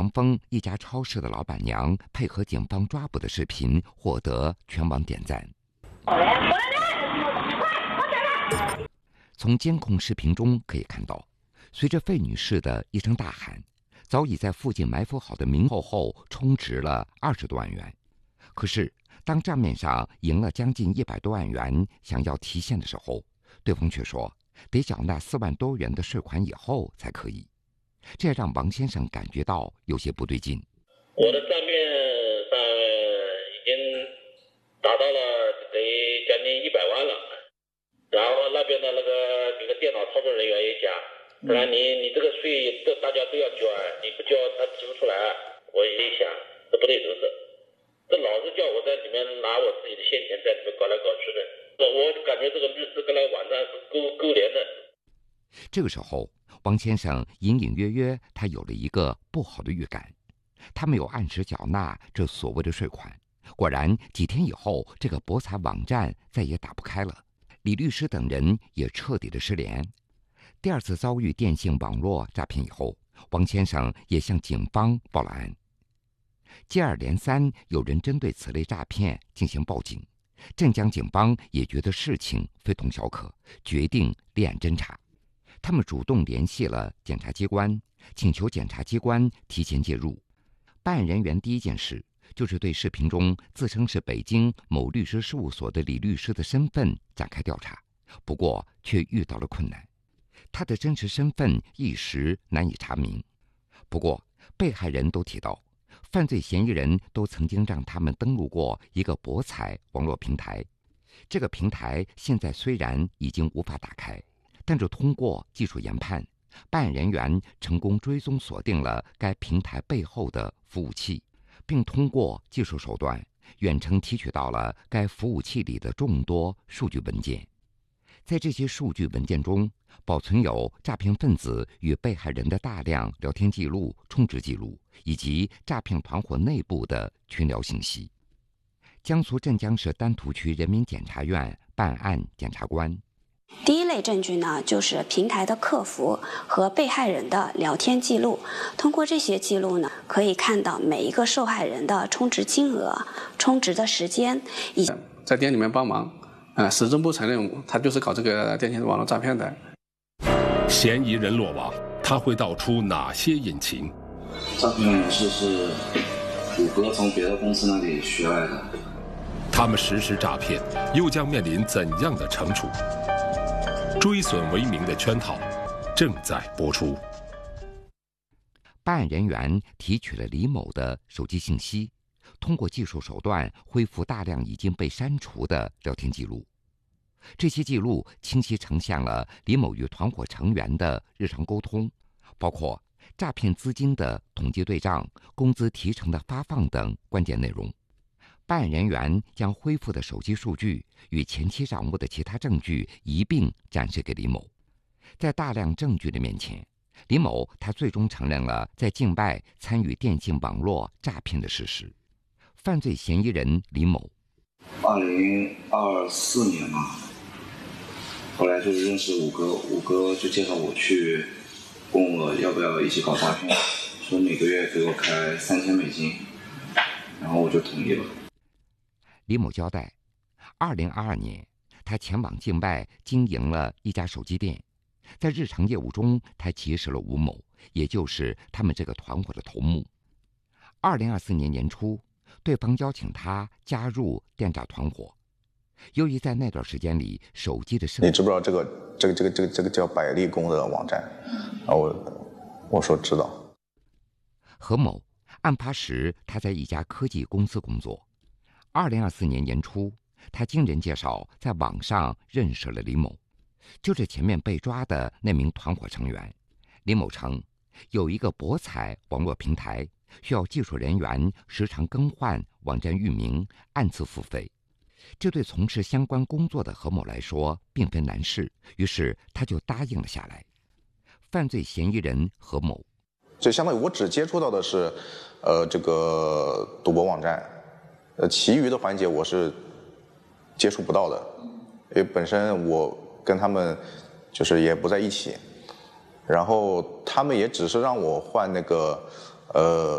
丰一家超市的老板娘配合警方抓捕的视频获得全网点赞。从监控视频中可以看到，随着费女士的一声大喊，早已在附近埋伏好的明后充值了20多万元。可是当账面上赢了将近100多万元，想要提现的时候，对方却说得缴纳4万多元的税款以后才可以。这让王先生感觉到有些不对劲。 我的账面上已经达到了得将近100万了，然后那边的这个电脑操作人员也讲，不然你这个税大家都要交，你不交他提不出来。我一想，这不对头的，这老是叫我在里面拿我自己的现钱在里面搞来搞去的，我感觉这个律师跟那个网站是勾连的。 这个时候，王先生隐隐约约他有了一个不好的预感，他没有按时缴纳这所谓的税款。果然几天以后，这个博彩网站再也打不开了，李律师等人也彻底的失联。第二次遭遇电信网络诈骗以后，王先生也向警方报了案。接二连三有人针对此类诈骗进行报警，镇江警方也觉得事情非同小可，决定立案侦查。他们主动联系了检察机关，请求检察机关提前介入。办案人员第一件事就是对视频中自称是北京某律师事务所的李律师的身份展开调查，不过却遇到了困难，他的真实身份一时难以查明。不过被害人都提到，犯罪嫌疑人都曾经让他们登录过一个博彩网络平台，这个平台现在虽然已经无法打开，但是通过技术研判，办案人员成功追踪锁定了该平台背后的服务器，并通过技术手段远程提取到了该服务器里的众多数据文件。在这些数据文件中，保存有诈骗分子与被害人的大量聊天记录、充值记录，以及诈骗团伙内部的群聊信息。江苏镇江市丹徒区人民检察院办案检察官。 第一类证据呢，就是平台的客服和被害人的聊天记录。通过这些记录呢，可以看到每一个受害人的充值金额、充值的时间，以及在店里面帮忙，始终不承认他就是搞这个电信网络诈骗的。 嫌疑人落网，他会道出哪些隐情？ 诈骗模式是谷歌从别的公司那里学来的。 他们实施诈骗，又将面临怎样的惩处？追损为名的圈套正在播出。 办案人员提取了李某的手机信息，通过技术手段恢复大量已经被删除的聊天记录。这些记录清晰呈现了李某与团伙成员的日常沟通，包括诈骗资金的统计对账、工资提成的发放等关键内容。办案人员将恢复的手机数据与前期掌握的其他证据一并展示给李某。在大量证据的面前，李某他最终承认了在境外参与电信网络诈骗的事实。犯罪嫌疑人李某 2024年嘛，后来就认识五哥就介绍我去，问我要不要一起搞诈骗，说每个月给我开3000美金，然后我就同意了。 李某交代，2022年，他前往境外经营了一家手机店，在日常业务中，他结识了吴某，也就是他们这个团伙的头目。2024年年初，对方邀请他加入电诈团伙。由于在那段时间里，手机的你知不知道这个叫百利工的网站？我说知道。 何某案发时他在一家科技公司工作。2024年年初，他经人介绍在网上认识了李某，就是前面被抓的那名团伙成员。李某称，有一个博彩网络平台，需要技术人员时常更换网站域名，按次付费。这对从事相关工作的何某来说并非难事，于是他就答应了下来。犯罪嫌疑人何某， 就相当于我只接触到的是，这个赌博网站，其余的环节我是接触不到的，因为本身我跟他们就是也不在一起，然后他们也只是让我换那个